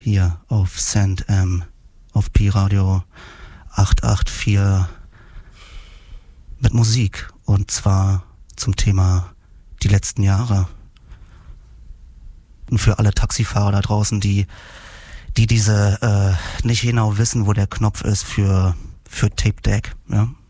hier auf Sand M, auf Pi-Radio 884 mit Musik, und zwar zum Thema die letzten Jahre. Und für alle Taxifahrer da draußen, die diese nicht genau wissen, wo der Knopf ist für Tape Deck, ja?